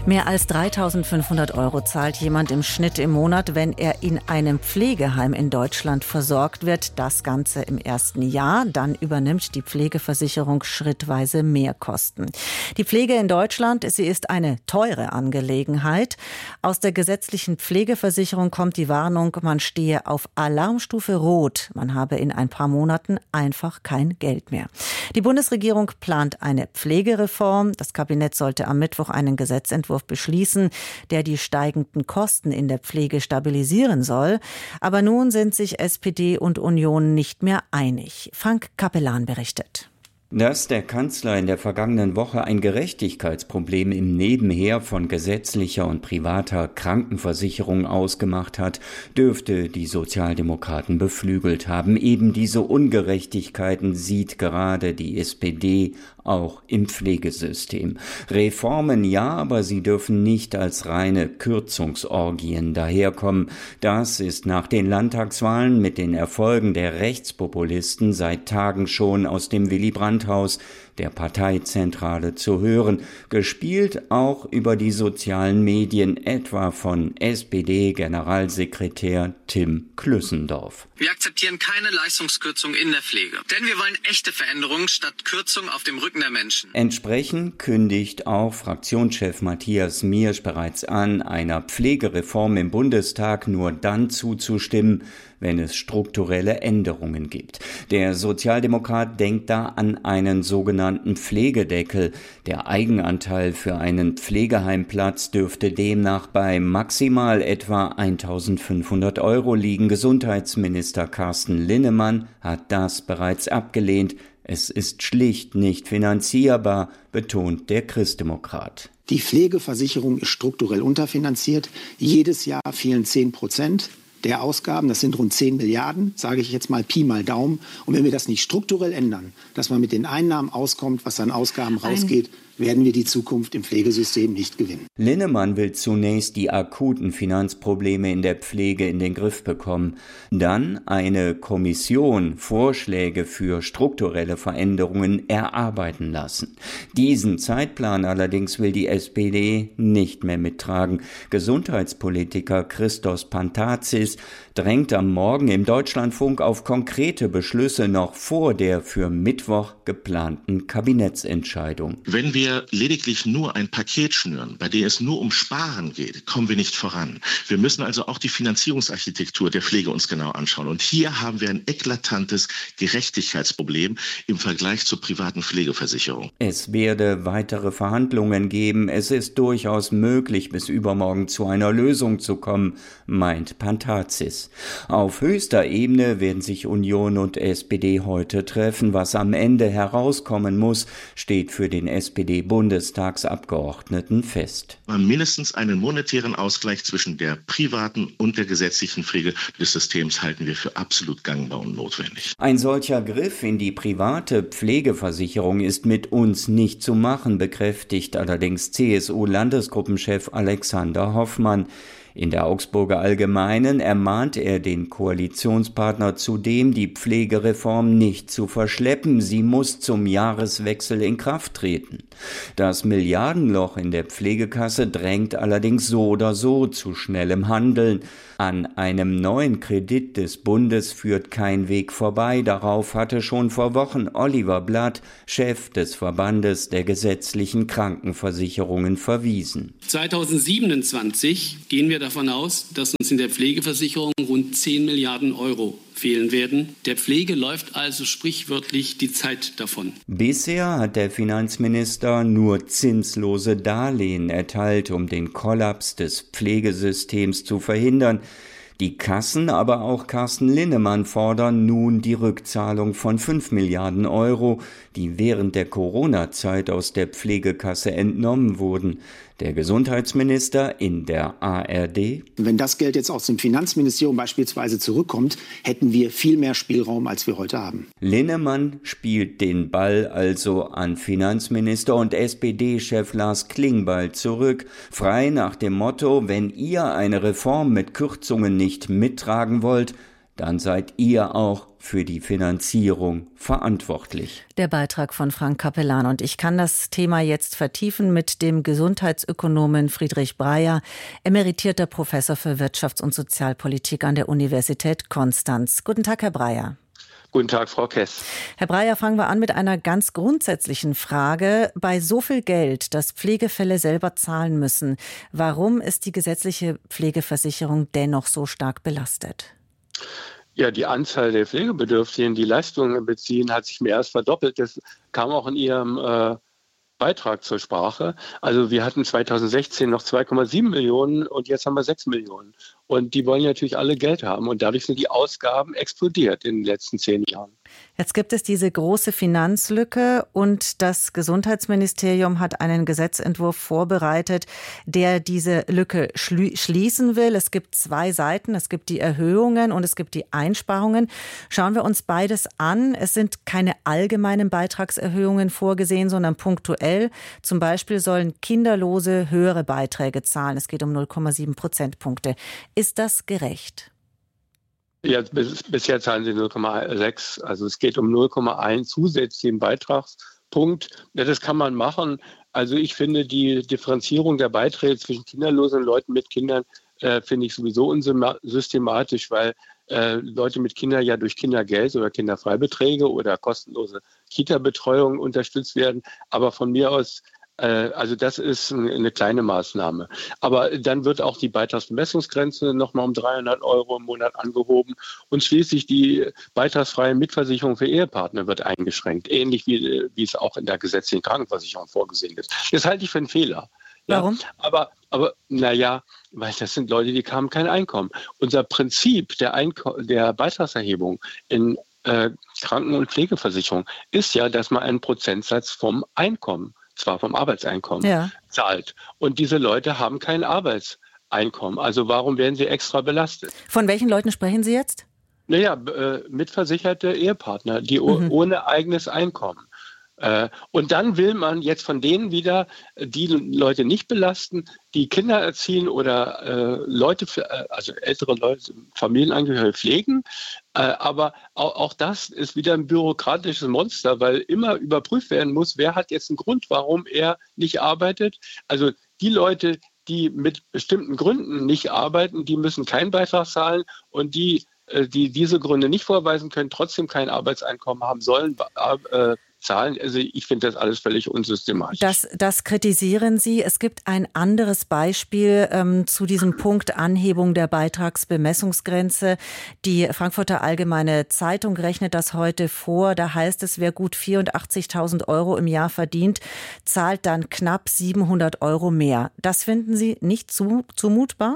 Mehr als 3.500 € zahlt jemand im Schnitt im Monat, wenn er in einem Pflegeheim in Deutschland versorgt wird. Das Ganze im ersten Jahr. Dann übernimmt die Pflegeversicherung schrittweise Mehrkosten. Die Pflege in Deutschland, sie ist eine teure Angelegenheit. Aus der gesetzlichen Pflegeversicherung kommt die Warnung, man stehe auf Alarmstufe Rot. Man habe in ein paar Monaten einfach kein Geld mehr. Die Bundesregierung plant eine Pflegereform. Das Kabinett sollte am Mittwoch einen Gesetzentwurf beschließen, der die steigenden Kosten in der Pflege stabilisieren soll. Aber nun sind sich SPD und Union nicht mehr einig. Frank Capellan berichtet. Dass der Kanzler in der vergangenen Woche ein Gerechtigkeitsproblem im Nebenher von gesetzlicher und privater Krankenversicherung ausgemacht hat, dürfte die Sozialdemokraten beflügelt haben. Eben diese Ungerechtigkeiten sieht gerade die SPD auch im Pflegesystem. Reformen ja, aber sie dürfen nicht als reine Kürzungsorgien daherkommen. Das ist nach den Landtagswahlen mit den Erfolgen der Rechtspopulisten seit Tagen schon aus dem Willy-Brandt-Haus der Parteizentrale zu hören, gespielt auch über die sozialen Medien, etwa von SPD-Generalsekretär Tim Klüssendorf. Wir akzeptieren keine Leistungskürzung in der Pflege, denn wir wollen echte Veränderungen statt Kürzung auf dem Rücken der Menschen. Entsprechend kündigt auch Fraktionschef Matthias Miersch bereits an, einer Pflegereform im Bundestag nur dann zuzustimmen, wenn es strukturelle Änderungen gibt. Der Sozialdemokrat denkt da an einen sogenannten Pflegedeckel. Der Eigenanteil für einen Pflegeheimplatz dürfte demnach bei maximal etwa 1.500 € liegen. Gesundheitsminister Carsten Linnemann hat das bereits abgelehnt. Es ist schlicht nicht finanzierbar, betont der Christdemokrat. Die Pflegeversicherung ist strukturell unterfinanziert. Jedes Jahr fehlen 10% der Ausgaben, das sind rund 10 Milliarden, sage ich jetzt mal Pi mal Daumen. Und wenn wir das nicht strukturell ändern, dass man mit den Einnahmen auskommt, was an Ausgaben rausgeht, werden wir die Zukunft im Pflegesystem nicht gewinnen. Linnemann will zunächst die akuten Finanzprobleme in der Pflege in den Griff bekommen. Dann eine Kommission Vorschläge für strukturelle Veränderungen erarbeiten lassen. Diesen Zeitplan allerdings will die SPD nicht mehr mittragen. Gesundheitspolitiker Christos Pantazis drängt am Morgen im Deutschlandfunk auf konkrete Beschlüsse noch vor der für Mittwoch geplanten Kabinettsentscheidung. Wenn wir lediglich nur ein Paket schnüren, bei dem es nur um Sparen geht, kommen wir nicht voran. Wir müssen also auch die Finanzierungsarchitektur der Pflege uns genau anschauen. Und hier haben wir ein eklatantes Gerechtigkeitsproblem im Vergleich zur privaten Pflegeversicherung. Es werde weitere Verhandlungen geben. Es ist durchaus möglich, bis übermorgen zu einer Lösung zu kommen, meint Pantazis. Auf höchster Ebene werden sich Union und SPD heute treffen. Was am Ende herauskommen muss, steht für den SPD-Bundestagsabgeordneten fest. Mindestens einen monetären Ausgleich zwischen der privaten und der gesetzlichen Pflege des Systems halten wir für absolut gangbar und notwendig. Ein solcher Griff in die private Pflegeversicherung ist mit uns nicht zu machen, bekräftigt allerdings CSU-Landesgruppenchef Alexander Hoffmann. In der Augsburger Allgemeinen ermahnt er den Koalitionspartner zudem, die Pflegereform nicht zu verschleppen. Sie muss zum Jahreswechsel in Kraft treten. Das Milliardenloch in der Pflegekasse drängt allerdings so oder so zu schnellem Handeln. An einem neuen Kredit des Bundes führt kein Weg vorbei. Darauf hatte schon vor Wochen Oliver Blatt, Chef des Verbandes der gesetzlichen Krankenversicherungen, verwiesen. 2027 gehen wir davon aus, dass uns in der Pflegeversicherung rund 10 Milliarden € fehlen werden. Der Pflege läuft also sprichwörtlich die Zeit davon. Bisher hat der Finanzminister nur zinslose Darlehen erteilt, um den Kollaps des Pflegesystems zu verhindern. Die Kassen, aber auch Carsten Linnemann fordern nun die Rückzahlung von 5 Milliarden €, die während der Corona-Zeit aus der Pflegekasse entnommen wurden. Der Gesundheitsminister in der ARD: Wenn das Geld jetzt aus dem Finanzministerium beispielsweise zurückkommt, hätten wir viel mehr Spielraum, als wir heute haben. Linnemann spielt den Ball also an Finanzminister und SPD-Chef Lars Klingbeil zurück, frei nach dem Motto: Wenn ihr eine Reform mit Kürzungen nicht mittragen wollt, dann seid ihr auch für die Finanzierung verantwortlich. Der Beitrag von Frank Capellan. Und ich kann das Thema jetzt vertiefen mit dem Gesundheitsökonomen Friedrich Breyer, emeritierter Professor für Wirtschafts- und Sozialpolitik an der Universität Konstanz. Guten Tag, Herr Breyer. Guten Tag, Frau Kess. Herr Breyer, fangen wir an mit einer ganz grundsätzlichen Frage. Bei so viel Geld, das Pflegefälle selber zahlen müssen, warum ist die gesetzliche Pflegeversicherung dennoch so stark belastet? Ja, die Anzahl der Pflegebedürftigen, die Leistungen beziehen, hat sich mehr als verdoppelt. Das kam auch in Ihrem Beitrag zur Sprache. Also wir hatten 2016 noch 2,7 Millionen und jetzt haben wir 6 Millionen. Und die wollen natürlich alle Geld haben. Und dadurch sind die Ausgaben explodiert in den letzten 10 Jahren. Jetzt gibt es diese große Finanzlücke und das Gesundheitsministerium hat einen Gesetzentwurf vorbereitet, der diese Lücke schließen will. Es gibt 2 Seiten. Es gibt die Erhöhungen und es gibt die Einsparungen. Schauen wir uns beides an. Es sind keine allgemeinen Beitragserhöhungen vorgesehen, sondern punktuell. Zum Beispiel sollen Kinderlose höhere Beiträge zahlen. Es geht um 0,7 Prozentpunkte. Ist das gerecht? Ja, bisher zahlen sie 0,6. Also es geht um 0,1 zusätzlichen Beitragspunkt. Ja, das kann man machen. Also ich finde die Differenzierung der Beiträge zwischen Kinderlosen und Leuten mit Kindern finde ich sowieso unsystematisch, weil Leute mit Kindern ja durch Kindergeld oder Kinderfreibeträge oder kostenlose Kita-Betreuung unterstützt werden. Aber von mir aus, also das ist eine kleine Maßnahme. Aber dann wird auch die Beitragsbemessungsgrenze nochmal um 300 € im Monat angehoben. Und schließlich die beitragsfreie Mitversicherung für Ehepartner wird eingeschränkt. Ähnlich wie es auch in der gesetzlichen Krankenversicherung vorgesehen ist. Das halte ich für einen Fehler. Warum? Ja, aber naja, weil das sind Leute, die haben kein Einkommen. Unser Prinzip der Beitragserhebung in Kranken- und Pflegeversicherung ist ja, dass man einen Prozentsatz vom Einkommen, zwar vom Arbeitseinkommen, zahlt. Und diese Leute haben kein Arbeitseinkommen. Also warum werden sie extra belastet? Von welchen Leuten sprechen Sie jetzt? Naja, mitversicherte Ehepartner, die ohne eigenes Einkommen. Und dann will man jetzt von denen wieder die Leute nicht belasten, die Kinder erziehen oder also ältere Leute, Familienangehörige pflegen. Aber auch das ist wieder ein bürokratisches Monster, weil immer überprüft werden muss, wer hat jetzt einen Grund, warum er nicht arbeitet. Also die Leute, die mit bestimmten Gründen nicht arbeiten, die müssen keinen Beitrag zahlen und die diese Gründe nicht vorweisen können, trotzdem kein Arbeitseinkommen haben sollen, zahlen. Also ich finde das alles völlig unsystematisch. Das kritisieren Sie. Es gibt ein anderes Beispiel zu diesem Punkt Anhebung der Beitragsbemessungsgrenze. Die Frankfurter Allgemeine Zeitung rechnet das heute vor. Da heißt es, wer gut 84.000 € im Jahr verdient, zahlt dann knapp 700 € mehr. Das finden Sie nicht zumutbar?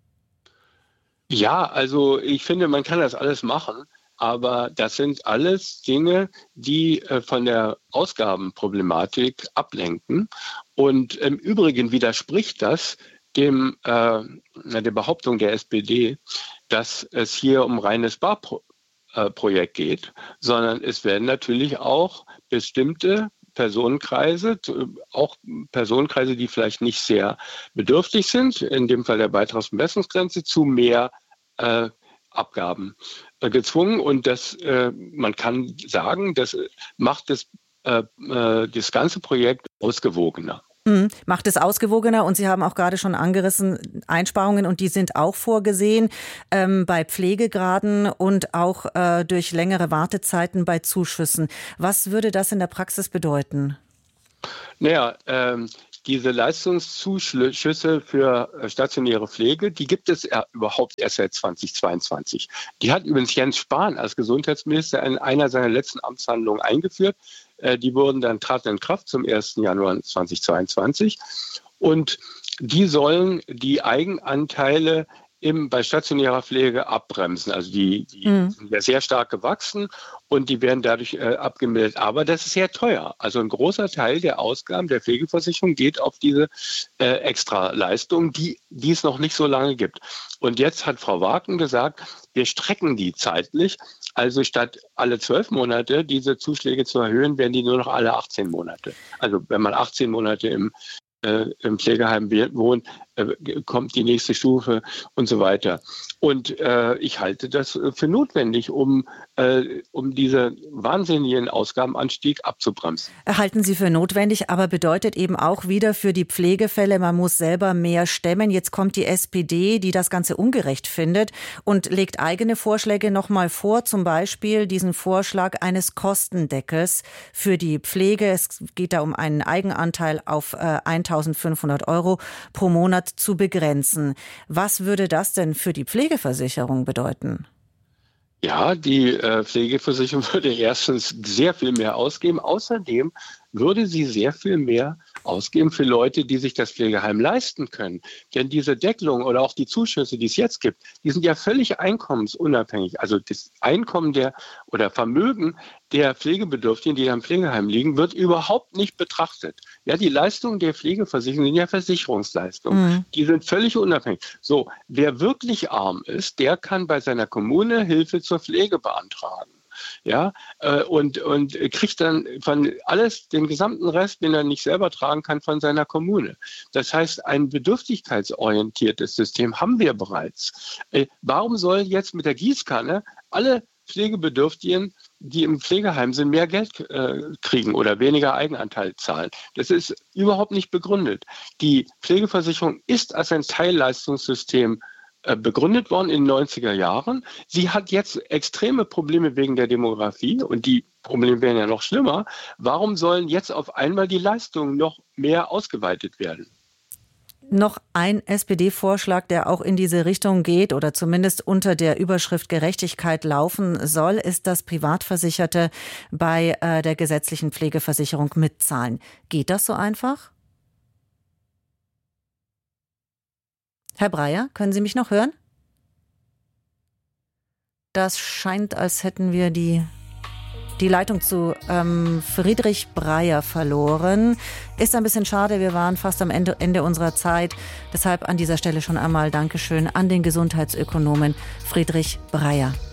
Ja, also ich finde, man kann das alles machen. Aber das sind alles Dinge, die von der Ausgabenproblematik ablenken. Und im Übrigen widerspricht das der Behauptung der SPD, dass es hier um reines Sparprojekt geht, sondern es werden natürlich auch bestimmte Personenkreise, auch Personenkreise, die vielleicht nicht sehr bedürftig sind, in dem Fall der Beitragsbemessungsgrenze, zu mehr Abgaben gezwungen. Und man kann sagen, das macht das ganze Projekt ausgewogener. Macht es ausgewogener und Sie haben auch gerade schon angerissen, Einsparungen und die sind auch vorgesehen bei Pflegegraden und auch durch längere Wartezeiten bei Zuschüssen. Was würde das in der Praxis bedeuten? Naja, diese Leistungszuschüsse für stationäre Pflege, die gibt es überhaupt erst seit 2022. Die hat übrigens Jens Spahn als Gesundheitsminister in einer seiner letzten Amtshandlungen eingeführt. Die traten in Kraft zum 1. Januar 2022. Und die sollen die Eigenanteile bei stationärer Pflege abbremsen. Also die sind ja sehr stark gewachsen und die werden dadurch abgemildert. Aber das ist sehr teuer. Also ein großer Teil der Ausgaben der Pflegeversicherung geht auf diese Extraleistung, die es noch nicht so lange gibt. Und jetzt hat Frau Wagen gesagt, wir strecken die zeitlich. Also statt alle 12 Monate diese Zuschläge zu erhöhen, werden die nur noch alle 18 Monate. Also wenn man 18 Monate im Pflegeheim wohnt, kommt die nächste Stufe und so weiter. Und ich halte das für notwendig, um diesen wahnsinnigen Ausgabenanstieg abzubremsen. Halten Sie für notwendig, aber bedeutet eben auch wieder für die Pflegefälle, man muss selber mehr stemmen. Jetzt kommt die SPD, die das Ganze ungerecht findet und legt eigene Vorschläge nochmal vor, zum Beispiel diesen Vorschlag eines Kostendeckels für die Pflege. Es geht da um einen Eigenanteil auf 1.500 € pro Monat zu begrenzen. Was würde das denn für die Pflegeversicherung bedeuten? Ja, die Pflegeversicherung würde erstens sehr viel mehr ausgeben. Außerdem würde sie sehr viel mehr ausgeben für Leute, die sich das Pflegeheim leisten können. Denn diese Deckelung oder auch die Zuschüsse, die es jetzt gibt, die sind ja völlig einkommensunabhängig. Also das Einkommen oder Vermögen der Pflegebedürftigen, die am Pflegeheim liegen, wird überhaupt nicht betrachtet. Ja, die Leistungen der Pflegeversicherung sind ja Versicherungsleistungen. Die sind völlig unabhängig. So, wer wirklich arm ist, der kann bei seiner Kommune Hilfe zur Pflege beantragen. Ja, und kriegt dann den gesamten Rest, den er nicht selber tragen kann, von seiner Kommune. Das heißt, ein bedürftigkeitsorientiertes System haben wir bereits. Warum soll jetzt mit der Gießkanne alle Pflegebedürftigen, die im Pflegeheim sind, mehr Geld kriegen oder weniger Eigenanteil zahlen? Das ist überhaupt nicht begründet. Die Pflegeversicherung ist als ein Teilleistungssystem begründet worden in den 90er Jahren. Sie hat jetzt extreme Probleme wegen der Demografie und die Probleme werden ja noch schlimmer. Warum sollen jetzt auf einmal die Leistungen noch mehr ausgeweitet werden? Noch ein SPD-Vorschlag, der auch in diese Richtung geht oder zumindest unter der Überschrift Gerechtigkeit laufen soll, ist, dass Privatversicherte bei der gesetzlichen Pflegeversicherung mitzahlen. Geht das so einfach? Herr Breyer, können Sie mich noch hören? Das scheint, als hätten wir die Leitung zu Friedrich Breyer verloren. Ist ein bisschen schade, wir waren fast am Ende unserer Zeit. Deshalb an dieser Stelle schon einmal Dankeschön an den Gesundheitsökonomen Friedrich Breyer.